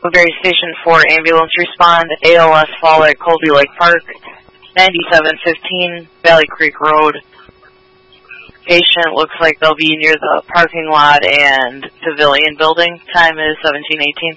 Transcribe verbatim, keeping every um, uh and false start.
Woodbury Station four ambulance respond, A L S fall at Colby Lake Park, ninety-seven fifteen Valley Creek Road. Patient looks like they'll be near the parking lot and pavilion building. Time is seventeen eighteen.